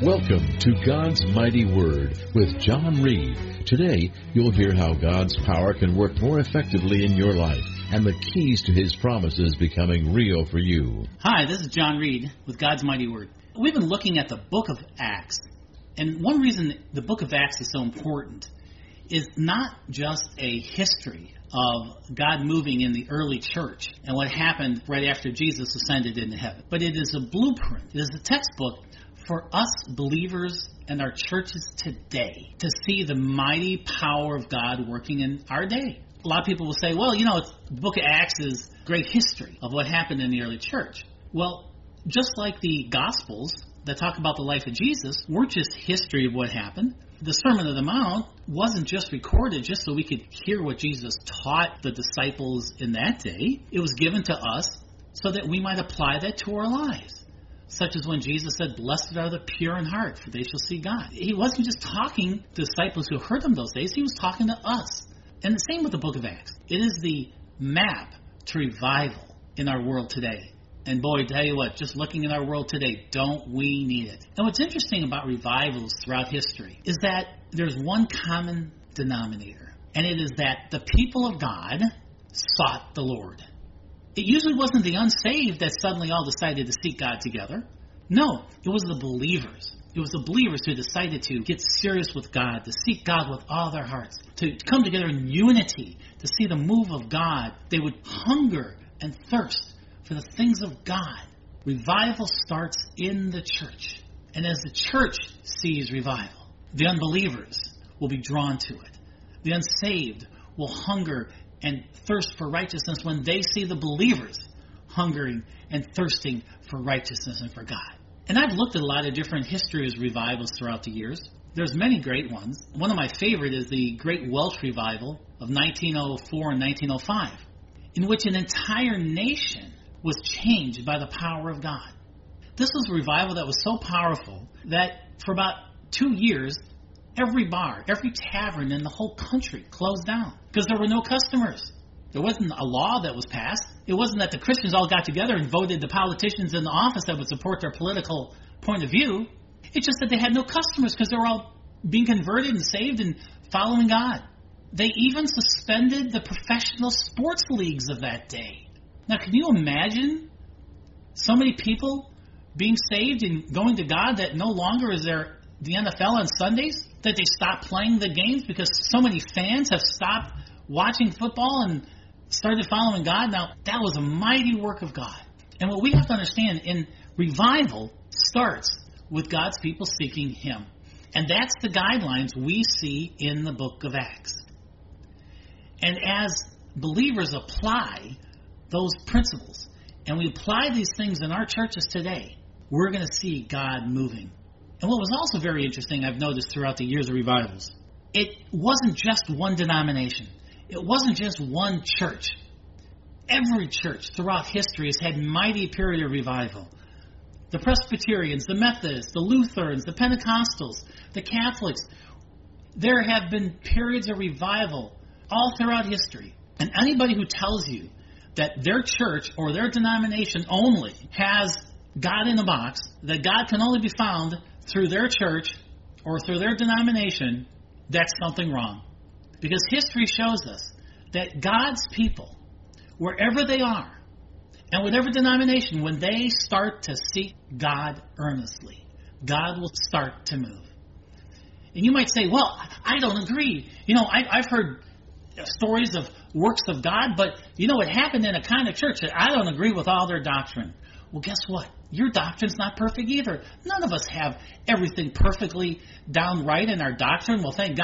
Welcome to God's Mighty Word with John Reed. Today, you'll hear how God's power can work more effectively in your life and the keys to His promises becoming real for you. Hi, this is John Reed with God's Mighty Word. We've been looking at the book of Acts, and one reason the book of Acts is so important is not just a history of God moving in the early church and what happened right after Jesus ascended into heaven, but it is a blueprint. It is a textbook for us believers and our churches today to see the mighty power of God working in our day. A lot of people will say, well, the book of Acts is great history of what happened in the early church. Well, just like the Gospels that talk about the life of Jesus weren't just history of what happened. The Sermon on the Mount wasn't just recorded just so we could hear what Jesus taught the disciples in that day. It was given to us so that we might apply that to our lives. Such as when Jesus said, "Blessed are the pure in heart, for they shall see God." He wasn't just talking to disciples who heard him those days. He was talking to us. And the same with the book of Acts. It is the map to revival in our world today. And boy, tell you what, just looking at our world today, don't we need it? And what's interesting about revivals throughout history is that there's one common denominator. And it is that the people of God sought the Lord. It usually wasn't the unsaved that suddenly all decided to seek God together. No, it was the believers. It was the believers who decided to get serious with God, to seek God with all their hearts, to come together in unity, to see the move of God. They would hunger and thirst for the things of God. Revival starts in the church. And as the church sees revival, the unbelievers will be drawn to it. The unsaved will hunger and thirst for righteousness when they see the believers hungering and thirsting for righteousness and for God. And I've looked at a lot of different histories of revivals throughout the years. There's many great ones. One of my favorite is the Great Welsh Revival of 1904 and 1905, in which an entire nation was changed by the power of God. This was a revival that was so powerful that for about 2 years, every bar, every tavern in the whole country closed down because there were no customers. There wasn't a law that was passed. It wasn't that the Christians all got together and voted the politicians in the office that would support their political point of view. It's just that they had no customers because they were all being converted and saved and following God. They even suspended the professional sports leagues of that day. Now, can you imagine so many people being saved and going to God that no longer is there the NFL on Sundays? That they stopped playing the games because so many fans have stopped watching football and started following God? Now, that was a mighty work of God. And what we have to understand in revival starts with God's people seeking Him. And that's the guidelines we see in the book of Acts. And as believers apply those principles, and we apply these things in our churches today, we're going to see God moving. And what was also very interesting, I've noticed throughout the years of revivals, it wasn't just one denomination. It wasn't just one church. Every church throughout history has had mighty period of revival. The Presbyterians, the Methodists, the Lutherans, the Pentecostals, the Catholics. There have been periods of revival all throughout history. And anybody who tells you that their church or their denomination only has God in a box, that God can only be found through their church or through their denomination, that's something wrong. Because history shows us that God's people, wherever they are, and whatever denomination, when they start to seek God earnestly, God will start to move. And you might say, well, I don't agree. I've heard stories of works of God, but it happened in a kind of church that I don't agree with all their doctrine. Well, guess what? Your doctrine's not perfect either. None of us have everything perfectly down right in our doctrine. Well, thank God